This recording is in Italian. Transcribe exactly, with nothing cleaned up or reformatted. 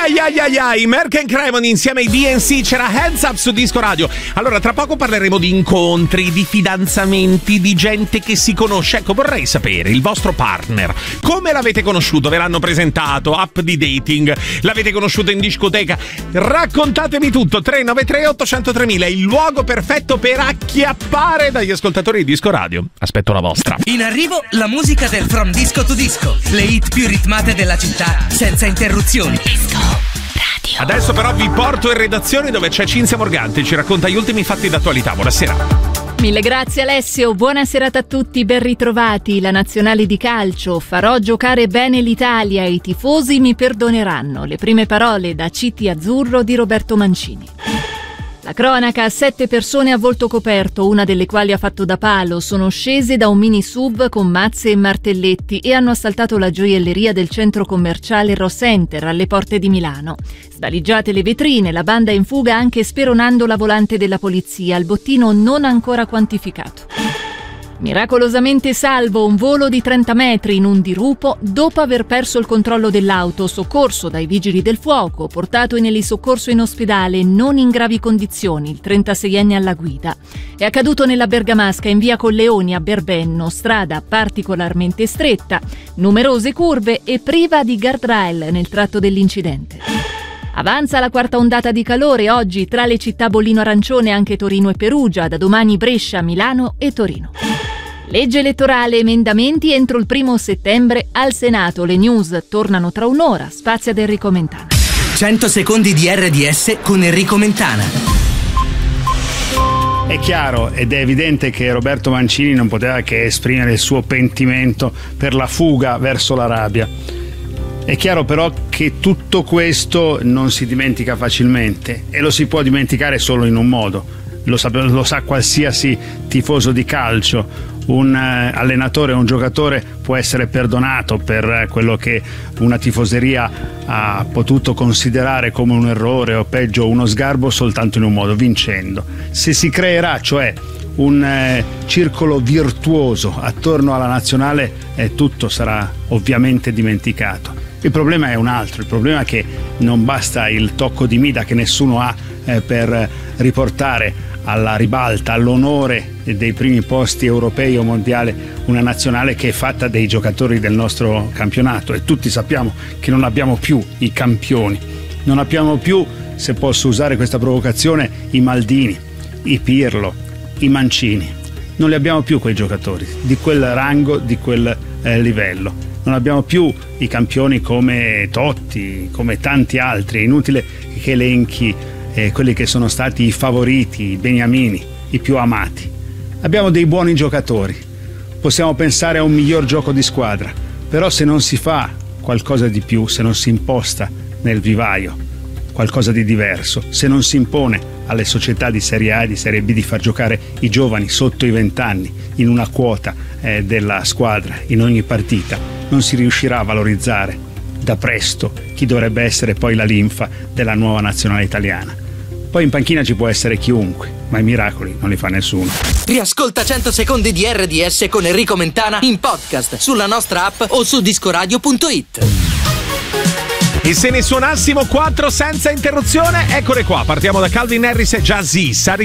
ai ai ai ai, Merck and Cremon insieme ai D N C, c'era Hands Up su Disco Radio. Allora, tra poco parleremo di incontri, di fidanzamenti, di gente che si conosce. Ecco, vorrei sapere, il vostro partner, come l'avete conosciuto? Ve l'hanno presentato? App di dating? L'avete conosciuto in discoteca? Raccontatemi tutto. Tre nove tre otto zero zero tre mille, il luogo perfetto per acchiappare dagli ascoltatori di Disco Radio. Aspetto la vostra. In arrivo la musica del From Disco to Disco, le hit più ritmate della città, senza interruzioni. Disco Radio. Adesso però vi porto in redazione dove c'è Cinzia Morganti, ci racconta gli ultimi fatti d'attualità. Buonasera. Mille grazie Alessio, buona serata a tutti, ben ritrovati. La nazionale di calcio, farò giocare bene l'Italia, i tifosi mi perdoneranno. Le prime parole da Citi Azzurro di Roberto Mancini. La cronaca, sette persone a volto coperto, una delle quali ha fatto da palo, sono scese da un mini sub con mazze e martelletti e hanno assaltato la gioielleria del centro commerciale Ross Center alle porte di Milano. Svaligiate le vetrine, la banda è in fuga anche speronando la volante della polizia, il bottino non ancora quantificato. Miracolosamente salvo un volo di trenta metri in un dirupo dopo aver perso il controllo dell'auto, soccorso dai vigili del fuoco, portato in elisoccorso in ospedale, non in gravi condizioni, il trentaseienne alla guida. È accaduto nella Bergamasca in via Colleoni a Berbenno, strada particolarmente stretta, numerose curve e priva di guardrail nel tratto dell'incidente. Avanza la quarta ondata di calore, oggi tra le città bollino-arancione anche Torino e Perugia, da domani Brescia, Milano e Torino. Legge elettorale, emendamenti entro il primo settembre al Senato. Le news tornano tra un'ora, spazia ad Enrico Mentana. cento secondi di R D S con Enrico Mentana. È chiaro ed è evidente che Roberto Mancini non poteva che esprimere il suo pentimento per la fuga verso l'Arabia. È chiaro però che tutto questo non si dimentica facilmente e lo si può dimenticare solo in un modo. Lo sa, lo sa qualsiasi tifoso di calcio. Un uh, allenatore o un giocatore può essere perdonato per quello che una tifoseria ha potuto considerare come un errore o peggio uno sgarbo soltanto in un modo, vincendo. Se si creerà cioè un eh, circolo virtuoso attorno alla nazionale, eh, tutto sarà ovviamente dimenticato. Il problema è un altro, il problema è che non basta il tocco di Mida che nessuno ha eh, per riportare alla ribalta, all'onore dei primi posti europei o mondiali una nazionale che è fatta dei giocatori del nostro campionato, e tutti sappiamo che non abbiamo più i campioni, non abbiamo più, se posso usare questa provocazione, i Maldini, i Pirlo, i Mancini. Non li abbiamo più quei giocatori di quel rango, di quel eh, livello. Non abbiamo più i campioni come Totti, come tanti altri. È inutile che elenchi eh, quelli che sono stati i favoriti, i beniamini, i più amati. Abbiamo dei buoni giocatori, possiamo pensare a un miglior gioco di squadra, però se non si fa qualcosa di più, se non si imposta nel vivaio qualcosa di diverso, se non si impone alle società di Serie A e di Serie B di far giocare i giovani sotto i vent'anni in una quota eh, della squadra in ogni partita, non si riuscirà a valorizzare da presto chi dovrebbe essere poi la linfa della nuova nazionale italiana. Poi in panchina ci può essere chiunque, ma i miracoli non li fa nessuno. Riascolta cento secondi di R D S con Enrico Mentana in podcast sulla nostra app o su discoradio punto it. E se ne suonassimo quattro senza interruzione, eccole qua. Partiamo da Calvin Harris e Jazzy.